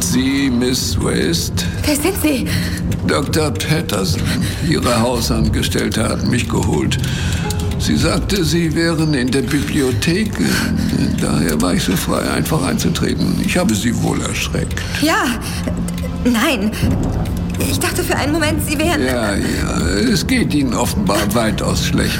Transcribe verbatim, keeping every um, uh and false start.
Sind Sie Miss West? Wer sind Sie? Doktor Patterson, Ihre Hausangestellte, hat mich geholt. Sie sagte, Sie wären in der Bibliothek. Daher war ich so frei, einfach einzutreten. Ich habe Sie wohl erschreckt. Ja, nein. Ich dachte für einen Moment, Sie wären... Ja, ja, es geht Ihnen offenbar weitaus schlecht.